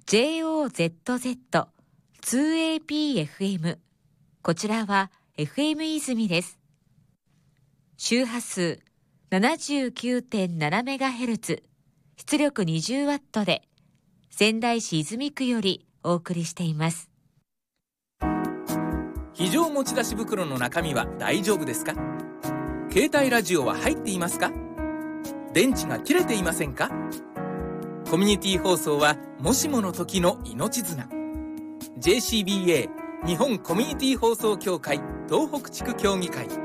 JOZZ2APFM。こちらは FM 泉です。周波数 79.7MHz、出力 20W で仙台市泉区よりお送りしています。 非常持ち出し袋の中身は大丈夫ですか？携帯ラジオは入っていますか？電池が切れていませんか？コミュニティ放送はもしもの時の命綱。 JCBA 日本コミュニティ放送協会東北地区協議会。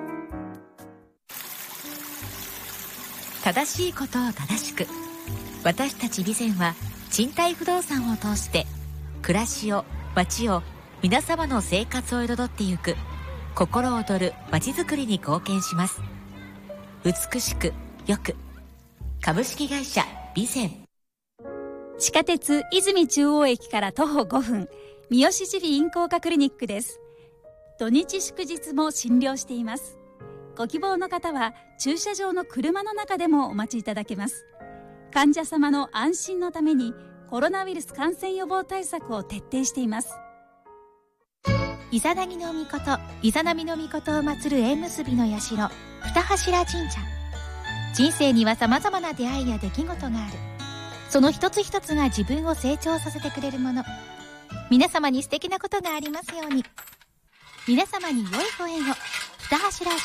正しいことを正しく、私たち備前は賃貸不動産を通して暮らしを、街を、皆様の生活を彩ってゆく心躍る街づくりに貢献します。美しくよく、株式会社備前。 地下鉄泉中央駅から徒歩5分、三好耳鼻咽喉科クリニックです。土日祝日も診療しています。ご希望の方は駐車場の車の中でもお待ちいただけます。患者様の安心のためにコロナウイルス感染予防対策を徹底しています。 イザナギの御事、イザナミの御事を祀る縁結びの社、二柱神社。人生には様々な出会いや出来事がある。その一つ一つが自分を成長させてくれるもの。皆様に素敵なことがありますように。皆様に良いご縁を。二柱